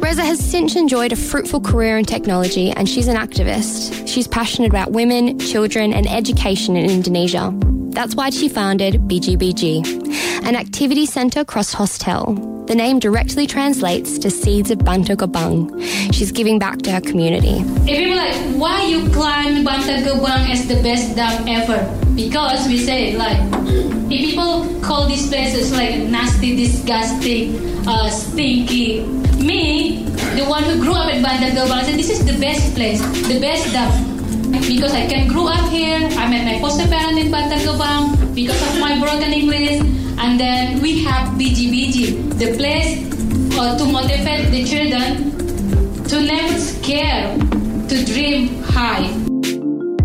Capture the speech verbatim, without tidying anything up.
Reza has since enjoyed a fruitful career in technology and she's an activist. She's passionate about women, children and education in Indonesia. That's why she founded B G B G, an activity centre cross hostel. The name directly translates to Seeds of Bantar Gebang. She's giving back to her community. If people like, why you climb Bantar Gebang as the best dam ever? Because we say like, if people call this place as like nasty, disgusting, uh, stinky. Me, the one who grew up at Bantar Gebang, said this is the best place, the best dam. Because I can grow up here, I met my foster parent in Bantar Gebang because of my broken English, and then we have B G B G, the place uh, to motivate the children to never scare, to dream high.